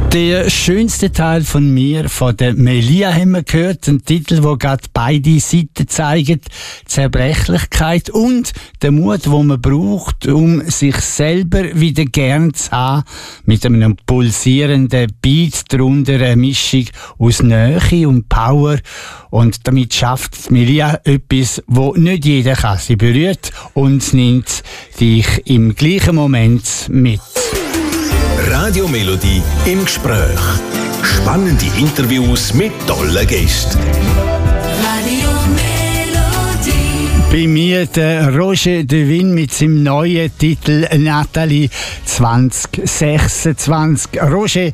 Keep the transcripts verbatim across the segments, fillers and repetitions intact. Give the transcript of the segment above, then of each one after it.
Der schönste Teil von mir, von der Melia, haben wir gehört. Ein Titel, der gerade beide Seiten zeigt. Zerbrechlichkeit und den Mut, den man braucht, um sich selber wieder gern zu haben. Mit einem pulsierenden Beat drunter, eine Mischung aus Nähe und Power. Und damit schafft Melia etwas, wo nicht jeder kann. Sie berührt und nimmt dich im gleichen Moment mit. Radio Melodie im Gespräch. Spannende Interviews mit tollen Gästen. Radio Melodie. Bei mir der Roger De Win mit seinem neuen Titel Nathalie zwanzig sechsundzwanzig. Roger,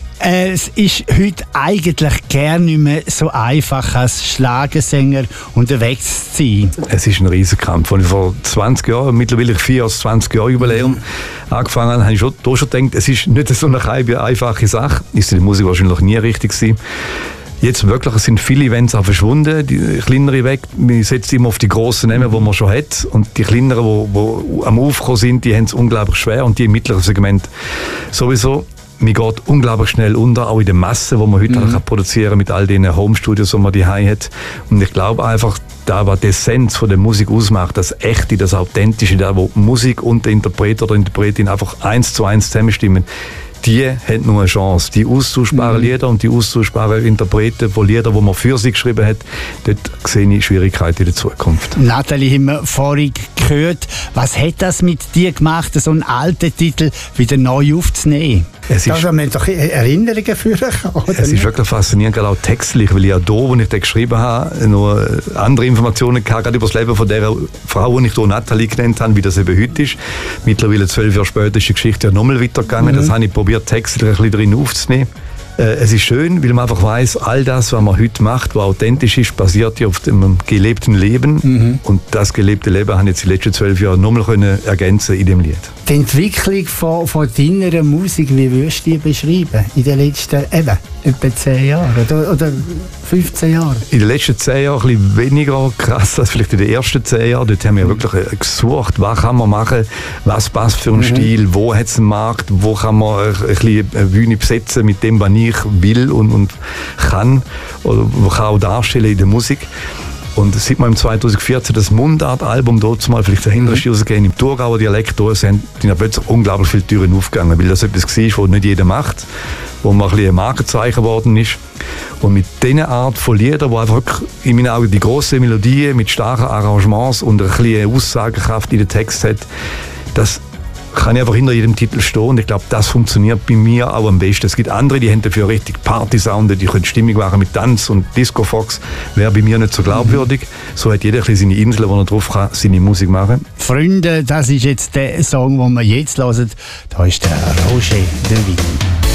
es ist heute eigentlich gern nicht mehr so einfach, als Schlagersänger unterwegs zu sein. Es ist ein Riesenkampf. Als ich vor zwanzig Jahren, mittlerweile vier als zwanzig Jahre Jubiläum angefangen habe, habe ich schon, da schon gedacht, es ist nicht so eine einfache Sache. Ist die Musik wahrscheinlich nie richtig gewesen. Jetzt wirklich sind viele Events auch verschwunden, die kleineren weg. Wir setzen immer auf die grossen Namen, die man schon hat. Und die kleineren, die, die am Aufkommen sind, die haben es unglaublich schwer. Und die im mittleren Segment sowieso. Mir geht unglaublich schnell unter, auch in der Masse, die man heute mhm. kann produzieren mit all den Home-Studios, die man daheim hat. Und ich glaube einfach, da was die Essenz von der Musik ausmacht, das Echte, das Authentische, da wo Musik und der Interpret oder Interpretin einfach eins zu eins zusammenstimmen, die haben nur eine Chance. Die austauschbaren mhm. Lieder und die austauschbaren Interpreten von Liedern, die man für sie geschrieben hat, dort sehe ich Schwierigkeiten in der Zukunft. Nathalie, haben wir vorhin gehört. Was hat das mit dir gemacht, so einen alten Titel wieder neu aufzunehmen? Es ist, da müssen doch Erinnerungen führen. Es ist wirklich faszinierend, gerade auch textlich, weil ich auch da, wo ich den geschrieben habe, noch andere Informationen hatte, gerade über das Leben von der Frau, die ich hier Nathalie genannt habe, wie das eben heute ist. Mittlerweile zwölf Jahre später ist die Geschichte ja nochmal weitergegangen. Mhm. Das habe ich probiert, textlich ein bisschen drin aufzunehmen. Es ist schön, weil man einfach weiss, all das, was man heute macht, was authentisch ist, basiert ja auf dem gelebten Leben. Mhm. Und das gelebte Leben habe ich jetzt die letzten zwölf Jahre nochmal ergänzen in dem Lied. Die Entwicklung von, von deiner Musik, wie würdest du die beschreiben? In den letzten, eben, etwa zehn Jahren oder, oder fünfzehn Jahren? In den letzten zehn Jahren ein bisschen weniger krass als vielleicht in den ersten zehn Jahren. Dort haben wir mhm. wirklich gesucht, was kann man machen, was passt für einen mhm. Stil, wo hat es einen Markt, wo kann man ein bisschen eine Bühne besetzen mit dem, was ich will und, und kann, oder kann auch darstellen in der Musik. Und seit wir im zweitausendvierzehn das Mundart-Album dort mal vielleicht dahinter mhm. rausgehen, im Thurgauer Dialekt, da sind dann plötzlich unglaublich viele Türen aufgegangen, weil das etwas war, was nicht jeder macht, wo man ein bisschen ein Markenzeichen geworden ist. Und mit dieser Art von Liedern, wo einfach in meinen Augen die grosse Melodie mit starken Arrangements und ein bisschen Aussagekraft in den Text hat, das kann ich einfach hinter jedem Titel stehen und ich glaube, das funktioniert bei mir auch am besten. Es gibt andere, die haben dafür richtig Party-Sound, die können stimmig machen mit Tanz und Disco-Fox, wäre bei mir nicht so glaubwürdig. So hat jeder ein bisschen seine Insel, wo er drauf kann, seine Musik machen. Freunde, das ist jetzt der Song, den wir jetzt hören. Da ist der Roger De Win.